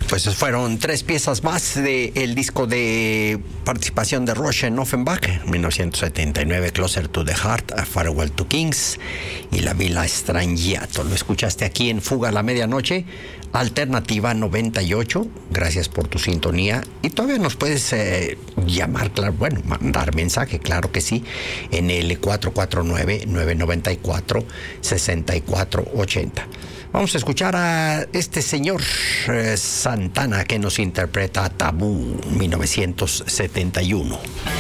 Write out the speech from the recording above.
Pues fueron tres piezas más del disco de participación de Rush en Offenbach, 1979, Closer to the Heart, A Farewell to Kings y La Villa Strangiato. Lo escuchaste aquí en Fuga a la Medianoche, Alternativa 98. Gracias por tu sintonía. Y todavía nos puedes llamar, claro, bueno, mandar mensaje, claro que sí, en el 449-994-6480. Vamos a escuchar a este señor Santana que nos interpreta Tabú, 1971.